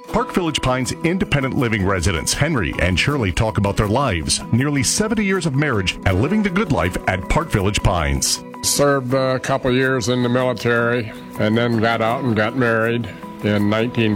Park Village Pines independent living residents Henry and Shirley talk about their lives, nearly 70 years of marriage, and living the good life at Park Village Pines. Served a couple years in the military and then got out and got married in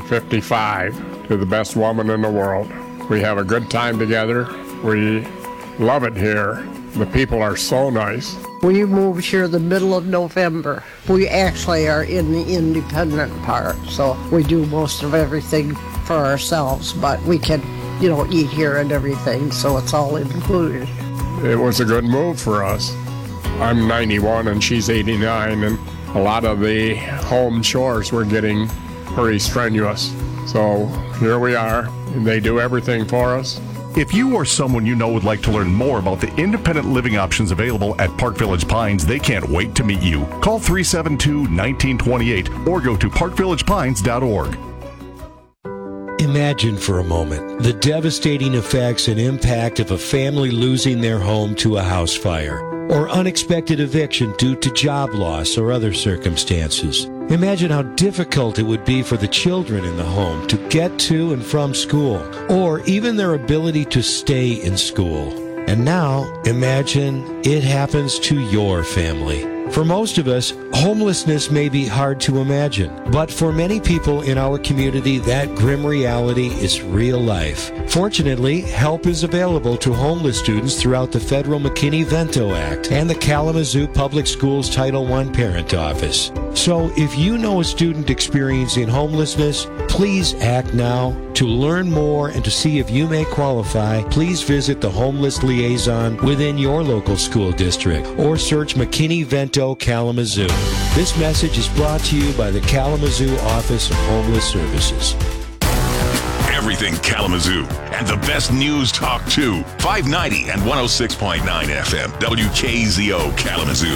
1955 to the best woman in the world. We have a good time together. We love it here. The people are so nice. We moved here the middle of November. We actually are in the independent part, so we do most of everything for ourselves, but we can, eat here and everything, so it's all included. It was a good move for us. I'm 91 and she's 89, and a lot of the home chores were getting pretty strenuous. So here we are, and they do everything for us. If you or someone you know would like to learn more about the independent living options available at Park Village Pines, they can't wait to meet you. Call 372-1928 or go to parkvillagepines.org. Imagine for a moment the devastating effects and impact of a family losing their home to a house fire, or unexpected eviction due to job loss or other circumstances. Imagine how difficult it would be for the children in the home to get to and from school, or even their ability to stay in school. And now, imagine it happens to your family. For most of us, homelessness may be hard to imagine, but for many people in our community, that grim reality is real life. Fortunately, help is available to homeless students throughout the federal McKinney-Vento Act and the Kalamazoo Public Schools Title I Parent Office. So if you know a student experiencing homelessness, please act now. To learn more and to see if you may qualify, please visit the Homeless Liaison within your local school district or search McKinney-Vento Kalamazoo. This message is brought to you by the Kalamazoo Office of Homeless Services. Everything Kalamazoo and the best news talk too. 590 and 106.9 FM. WKZO Kalamazoo.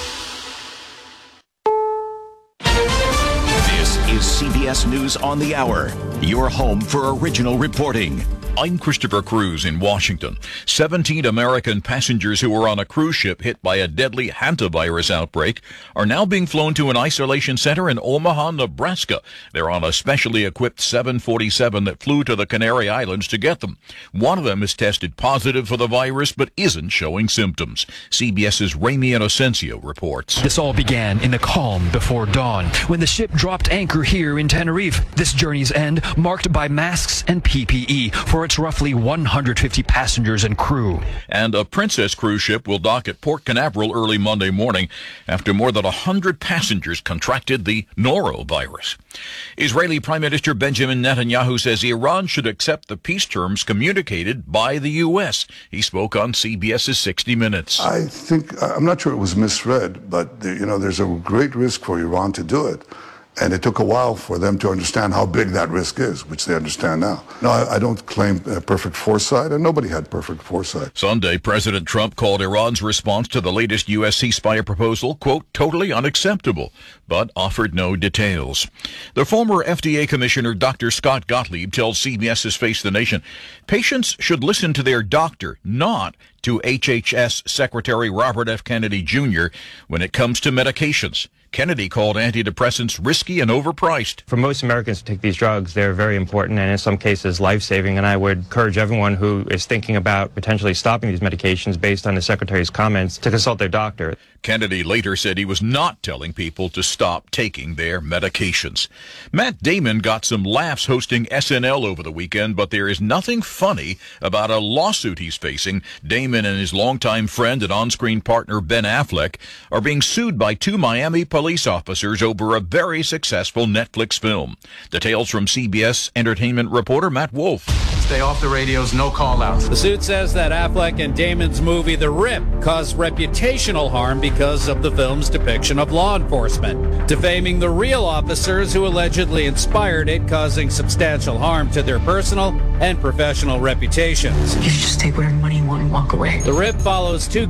This is CBS News on the Hour, your home for original reporting. I'm Christopher Cruz in Washington. 17 American passengers who were on a cruise ship hit by a deadly hantavirus outbreak are now being flown to an isolation center in Omaha, Nebraska. They're on a specially equipped 747 that flew to the Canary Islands to get them. One of them is tested positive for the virus but isn't showing symptoms. CBS's Ramy Inocencio reports. This all began in the calm before dawn when the ship dropped anchor here in Tenerife. This journey's end marked by masks and PPE for its roughly 150 passengers and crew. And a Princess cruise ship will dock at Port Canaveral early Monday morning after more than 100 passengers contracted the norovirus. Israeli Prime Minister Benjamin Netanyahu says Iran should accept the peace terms communicated by the U.S. He spoke on CBS's 60 Minutes. I'm not sure it was misread, but there's a great risk for Iran to do it. And it took a while for them to understand how big that risk is, which they understand now. No, I don't claim perfect foresight, and nobody had perfect foresight. Sunday, President Trump called Iran's response to the latest U.S. ceasefire proposal, quote, totally unacceptable, but offered no details. The former FDA Commissioner Dr. Scott Gottlieb tells CBS's Face the Nation, patients should listen to their doctor, not to HHS Secretary Robert F. Kennedy Jr. when it comes to medications. Kennedy called antidepressants risky and overpriced. For most Americans to take these drugs, they're very important and in some cases life-saving, and I would encourage everyone who is thinking about potentially stopping these medications based on the Secretary's comments to consult their doctor. Kennedy later said he was not telling people to stop taking their medications. Matt Damon got some laughs hosting SNL over the weekend, but there is nothing funny about a lawsuit he's facing. Damon and his longtime friend and on-screen partner Ben Affleck are being sued by 2 Miami police officers over a very successful Netflix film. Details from CBS entertainment reporter Matt Wolf. Stay off the radios, no call-outs. The suit says that Affleck and Damon's movie The Rip caused reputational harm because of the film's depiction of law enforcement, defaming the real officers who allegedly inspired it, causing substantial harm to their personal and professional reputations. You should just take whatever money you want and walk away. The Rip follows 2